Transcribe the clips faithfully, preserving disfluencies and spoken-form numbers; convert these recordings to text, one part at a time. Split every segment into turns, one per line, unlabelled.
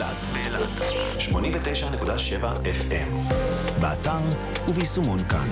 באילת שמונים ותשע נקודה שבע אף אם, באתר וביישומון כאן.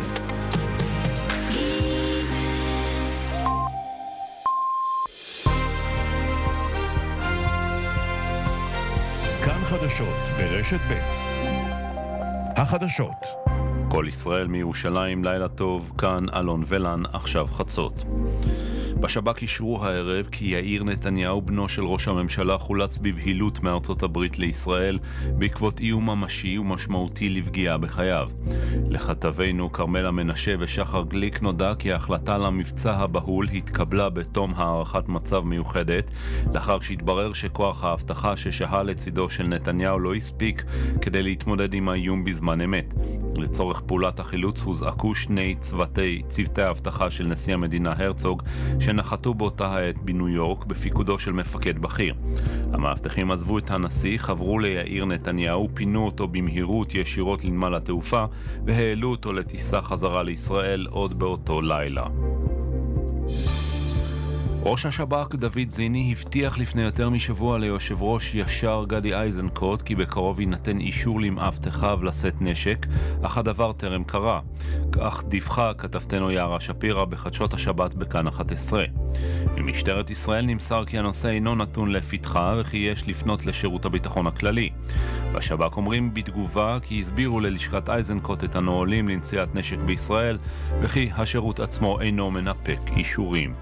כאן חדשות ברשת ב'. החדשות.
כל ישראל מירושלים, לילה טוב, כאן אלון ולן, עכשיו חצות. בשב"כ אישרו הערב כי יאיר נתניהו, בנו של ראש הממשלה, חולץ בבהילות מארצות הברית לישראל בעקבות איום ממשי ומשמעותי לפגיעה בחייו. לכתבינו כרמלה מנשה ושחר גליק נודע כי ההחלטה למבצע הבהול התקבלה בתום הערכת מצב מיוחדת, לאחר שהתברר שכוח ההבטחה ששהה לצידו של נתניהו לא הספיק כדי להתמודד עם האיום בזמן אמת. לצורך פעולת החילוץ הוזעקו שני צוותי, צוותי ההבטחה של נשיא המדינה הרצוג שנחתו באותה העת בניו יורק בפיקודו של מפקד בכיר. המאבטחים עזבו את הנשיא, חברו ליאיר נתניהו, פינו אותו במהירות ישירות לנמל התעופה והעלו אותו לטיסה חזרה לישראל עוד באותו לילה. ראש השב"כ דוד זיני הבטיח לפני יותר משבוע ליושב ראש ישר גדי איזנקוט כי בקרוב ינתן אישור למאבטחיו לשאת נשק, אך הדבר טרם קרה. כך דיווחה כתבתנו יערה שפירא בחדשות השבת בכאן אחת עשרה. ממשטרת ישראל נמסר כי הנושא אינו נתון לפתחה וכי יש לפנות לשירות הביטחון הכללי. בשב"כ אומרים בתגובה כי הסבירו ללשכת איזנקוט את הנהלים לנשיאת נשק בישראל וכי השירות עצמו אינו מנפק אישורים.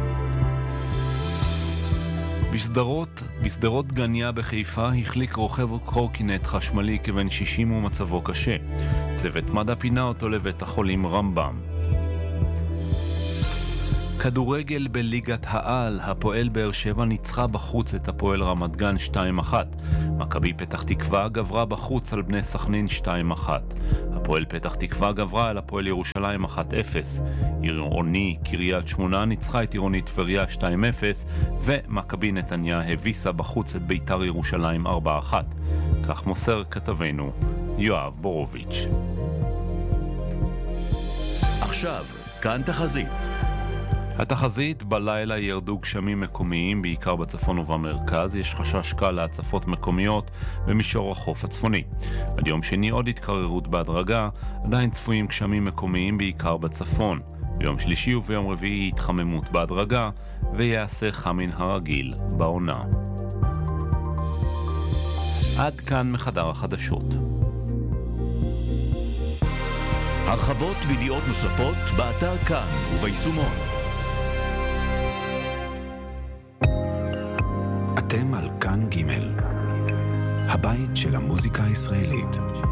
בסדרות, בסדרות גניה בחיפה החליק רוכב קורקינט חשמלי כבן שישים ומצבו קשה. צוות מד"א פינה אותו לבית החולים רמב"ם. כדורגל בליגת העל, הפועל באר שבע ניצחה בחוץ את הפועל רמת גן שתיים אחת. מכבי פתח תקווה גברה בחוץ על בני סכנין שתיים אחת. הפועל פתח תקווה גברה על הפועל ירושלים אחת אפס. עירוני קריית שמונה ניצחה את עירוני טבריה שתיים אפס, ומכבי נתניה הביסה בחוץ את ביתר ירושלים ארבע אחת. כך מוסר כתבנו יואב בורוביץ'.
עכשיו, כאן תחזית.
התחזית: בלילה ירדו גשמים מקומיים בעיקר בצפון ובמרכז, יש חשש קל להצפות מקומיות במישור החוף הצפוני. עד יום שני עוד התקררות בהדרגה, עדיין צפויים גשמים מקומיים בעיקר בצפון. ביום שלישי וביום רביעי התחממות בהדרגה ויעשה חם מן הרגיל בעונה. עד כאן מחדר החדשות.
הרחבות וידיעות נוספות באתר כאן וביישומון.
אתם על כאן ג', הבית של המוזיקה הישראלית.